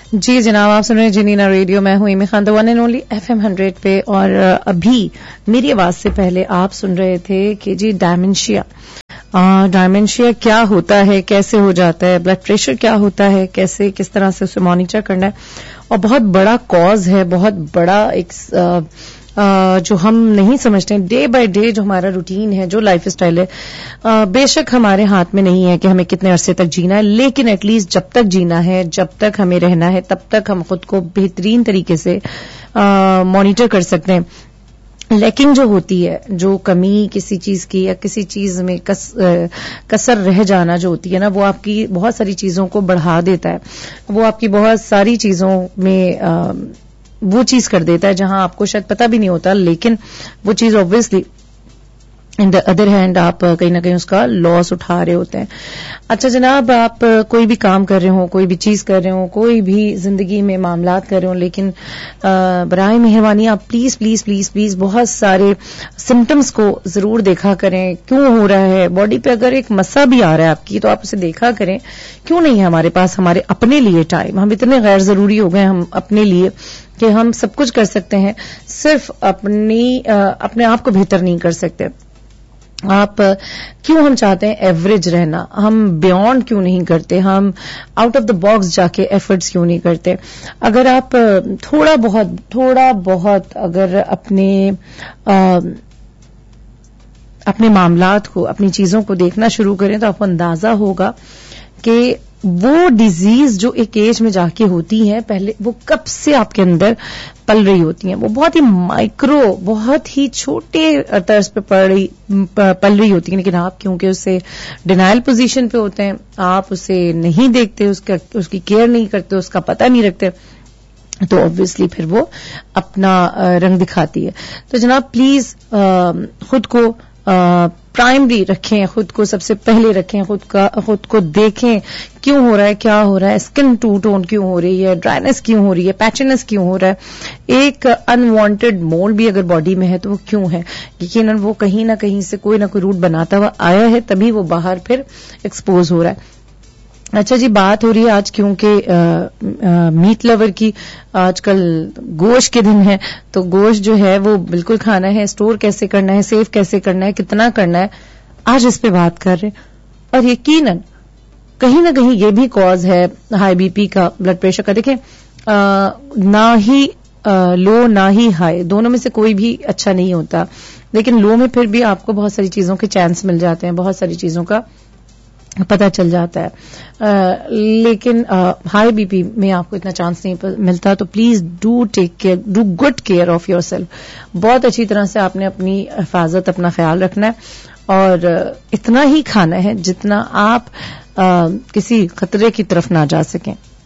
جی جناب، آپ سن رہے ہیں جنینا ریڈیو. میں ہوں ایمی Khan, the one and only FM 100 پہ. اور ابھی میری آواز سے پہلے آپ سن رہے تھے کہ جی ڈائمینشیا کیا ہوتا ہے، کیسے ہو جاتا ہے، بلڈ پریشر کیا ہوتا ہے، کس طرح سے اسے مانیٹر کرنا ہے. اور بہت بڑا کاز ہے، بہت بڑا ایک جو ہم نہیں سمجھتے ہیں. ڈے بائی ڈے جو ہمارا روٹین ہے، جو لائف اسٹائل ہے، بے شک ہمارے ہاتھ میں نہیں ہے کہ ہمیں کتنے عرصے تک جینا ہے، لیکن ایٹ لیسٹ جب تک جینا ہے، جب تک ہمیں رہنا ہے، تب تک ہم خود کو بہترین طریقے سے مانیٹر کر سکتے ہیں. لیکن جو ہوتی ہے، جو کمی کسی چیز کی یا کسی چیز میں کسر رہ جانا جو ہوتی ہے نا، وہ آپ کی بہت ساری چیزوں کو بڑھا دیتا ہے. وہ آپ کی بہت ساری چیزوں میں وہ چیز کر دیتا ہے جہاں آپ کو شاید پتہ بھی نہیں ہوتا، لیکن وہ چیز obviously in the other hand آپ کہیں نہ کہیں اس کا لاس اٹھا رہے ہوتے ہیں. اچھا جناب، آپ کوئی بھی کام کر رہے ہوں، کوئی بھی چیز کر رہے ہوں، کوئی بھی زندگی میں معاملات کر رہے ہوں، لیکن برائے مہربانی آپ پلیز پلیز پلیز پلیز بہت سارے سمٹمز کو ضرور دیکھا کریں. کیوں ہو رہا ہے باڈی پہ؟ اگر ایک مسا بھی آ رہا ہے آپ کی تو آپ اسے دیکھا کریں. کیوں نہیں ہے ہمارے پاس ہمارے اپنے لیے ٹائم؟ ہم اتنے غیر ضروری ہو گئے ہم اپنے لیے کہ ہم سب کچھ کر سکتے ہیں، صرف اپنے آپ کو بہتر نہیں کر سکتے. آپ کیوں ہم چاہتے ہیں ایوریج رہنا؟ ہم بیونڈ کیوں نہیں کرتے؟ ہم آؤٹ آف دا باکس جا کے ایفرٹس کیوں نہیں کرتے؟ اگر آپ تھوڑا بہت اگر اپنے معاملات کو، اپنی چیزوں کو دیکھنا شروع کریں تو آپ کو اندازہ ہوگا کہ وہ ڈیزیز جو ایک ایج میں جا کے ہوتی ہیں، پہلے وہ کب سے آپ کے اندر پل رہی ہوتی ہیں. وہ بہت ہی مائکرو، بہت ہی چھوٹے طرز پہ پل رہی ہوتی ہیں، لیکن آپ کیونکہ اس سے ڈینائل پوزیشن پہ ہوتے ہیں، آپ اسے نہیں دیکھتے، اس کی کیئر نہیں کرتے، اس کا پتہ نہیں رکھتے، تو obviously پھر وہ اپنا رنگ دکھاتی ہے. تو جناب پلیز خود کو پرائمری رکھیں، خود کو سب سے پہلے رکھیں، خود کو دیکھیں کیوں ہو رہا ہے، کیا ہو رہا ہے، اسکن ٹو ٹون کیوں ہو رہی ہے، ڈرائنس کیوں ہو رہی ہے، پیچنس کیوں ہو رہا ہے، ایک انوانٹیڈ مول بھی اگر باڈی میں ہے تو وہ کیوں ہے؟ یقیناً وہ کہیں نہ کہیں سے کوئی نہ کوئی روٹ بناتا ہوا آیا ہے، تبھی وہ باہر پھر ایکسپوز ہو رہا ہے. اچھا جی، بات ہو رہی ہے آج کیونکہ میٹ لور کی، آج کل گوشت کے دن ہے، تو گوشت جو ہے وہ بالکل کھانا ہے، اسٹور کیسے کرنا ہے، سیو کیسے کرنا ہے، کتنا کرنا ہے، آج اس پہ بات کر رہے ہیں. اور یقیناً کہیں نہ کہیں یہ بھی کاز ہے ہائی بی پی کا، بلڈ پریشر کا. دیکھیں نہ ہی لو نہ ہی ہائی، دونوں میں سے کوئی بھی اچھا نہیں ہوتا، لیکن لو میں پھر بھی آپ کو بہت ساری چیزوں کے چانس مل جاتے ہیں، بہت ساری چیزوں کا پتہ چل جاتا ہے، لیکن ہائی بی پی میں آپ کو اتنا چانس نہیں ملتا. تو please do take care, do good care of your self. بہت اچھی طرح سے آپ نے اپنی حفاظت، اپنا خیال رکھنا ہے، اور اتنا ہی کھانا ہے جتنا آپ کسی خطرے کی طرف نہ جا سکیں.